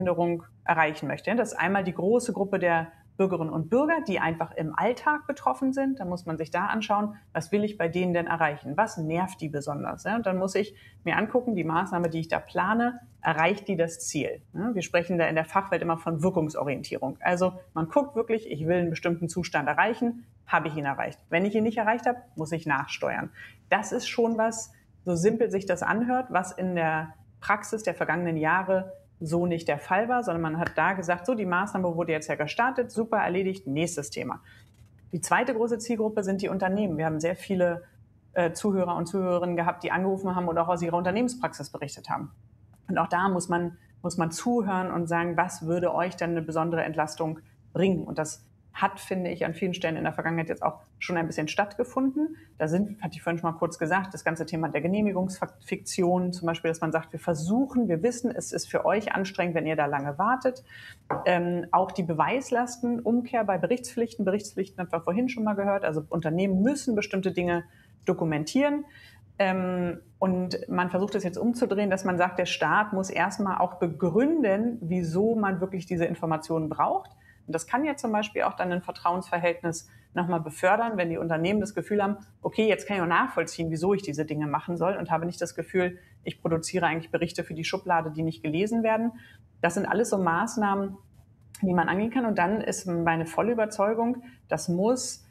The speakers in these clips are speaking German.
Veränderung erreichen möchte. Das ist einmal die große Gruppe der Bürgerinnen und Bürger, die einfach im Alltag betroffen sind. Da muss man sich da anschauen, was will ich bei denen denn erreichen? Was nervt die besonders? Und dann muss ich mir angucken, die Maßnahme, die ich da plane, erreicht die das Ziel? Wir sprechen da in der Fachwelt immer von Wirkungsorientierung. Also man guckt wirklich, ich will einen bestimmten Zustand erreichen, habe ich ihn erreicht. Wenn ich ihn nicht erreicht habe, muss ich nachsteuern. Das ist schon was, so simpel sich das anhört, was in der Praxis der vergangenen Jahre so nicht der Fall war, sondern man hat da gesagt, so, die Maßnahme wurde jetzt ja gestartet, super erledigt, nächstes Thema. Die zweite große Zielgruppe sind die Unternehmen. Wir haben sehr viele Zuhörer und Zuhörerinnen gehabt, die angerufen haben und auch aus ihrer Unternehmenspraxis berichtet haben. Und auch da muss man zuhören und sagen, was würde euch denn eine besondere Entlastung bringen? Und das hat, finde ich, an vielen Stellen in der Vergangenheit jetzt auch schon ein bisschen stattgefunden. Hatte ich vorhin schon mal kurz gesagt, das ganze Thema der Genehmigungsfiktion, zum Beispiel, dass man sagt, wir wissen, es ist für euch anstrengend, wenn ihr da lange wartet. Auch die Beweislastenumkehr bei Berichtspflichten haben wir vorhin schon mal gehört. Also Unternehmen müssen bestimmte Dinge dokumentieren. Und man versucht es jetzt umzudrehen, dass man sagt, der Staat muss erstmal auch begründen, wieso man wirklich diese Informationen braucht. Und das kann ja zum Beispiel auch dann ein Vertrauensverhältnis nochmal befördern, wenn die Unternehmen das Gefühl haben, okay, jetzt kann ich auch nachvollziehen, wieso ich diese Dinge machen soll und habe nicht das Gefühl, ich produziere eigentlich Berichte für die Schublade, die nicht gelesen werden. Das sind alles so Maßnahmen, die man angehen kann. Und dann ist meine volle Überzeugung, das muss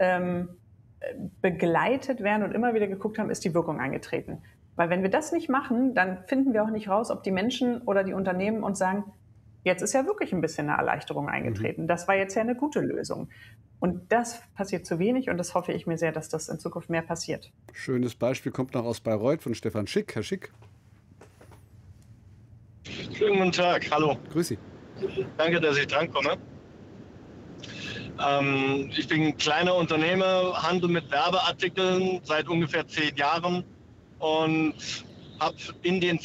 begleitet werden und immer wieder geguckt haben, ist die Wirkung eingetreten. Weil wenn wir das nicht machen, dann finden wir auch nicht raus, ob die Menschen oder die Unternehmen uns sagen, jetzt ist ja wirklich ein bisschen eine Erleichterung eingetreten. Das war jetzt ja eine gute Lösung. Und das passiert zu wenig und das hoffe ich mir sehr, dass das in Zukunft mehr passiert. Schönes Beispiel kommt noch aus Bayreuth von Stefan Schick. Herr Schick. Schönen guten Tag, hallo. Grüß Sie. Danke, dass ich drankomme. Ich bin kleiner Unternehmer, handle mit Werbeartikeln seit ungefähr 10 Jahren und habe in den